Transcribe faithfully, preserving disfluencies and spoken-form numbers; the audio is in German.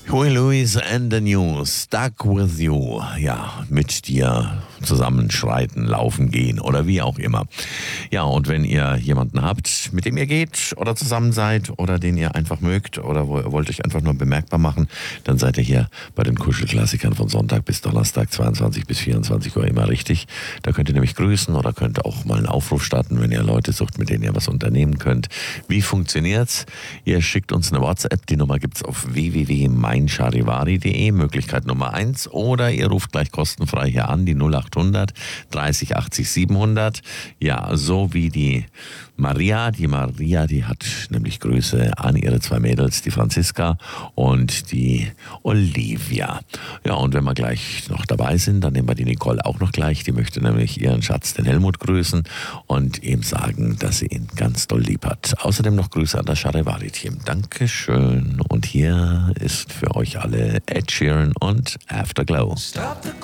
Huey Lewis and the News, Stuck with You. Ja, mit dir zusammenschreiten, laufen gehen oder wie auch immer. Ja, und wenn ihr jemanden habt, mit dem ihr geht oder zusammen seid oder den ihr einfach mögt oder wo, wollt euch einfach nur bemerkbar machen, dann seid ihr hier bei den Kuschelklassikern von Sonntag bis Donnerstag, zweiundzwanzig bis vierundzwanzig Uhr immer richtig. Da könnt ihr nämlich grüßen oder könnt auch mal einen Aufruf starten, wenn ihr Leute sucht, mit denen ihr was unternehmen könnt. Wie funktioniert's? Ihr schickt uns eine WhatsApp, die Nummer gibt's auf w w w punkt mein charivari punkt de, Möglichkeit Nummer eins, oder ihr ruft gleich kostenfrei hier an, die null achthundert dreißig achtzig siebenhundert. Ja, so wie die Maria. Die Maria, die hat nämlich Grüße an ihre zwei Mädels, die Franziska und die Olivia. Ja, und wenn wir gleich noch dabei sind, dann nehmen wir die Nicole auch noch gleich. Die möchte nämlich ihren Schatz, den Helmut, grüßen und ihm sagen, dass sie ihn ganz doll lieb hat. Außerdem noch Grüße an das Charivari-Team. Dankeschön. Und hier ist für euch alle Ed Sheeran und Afterglow.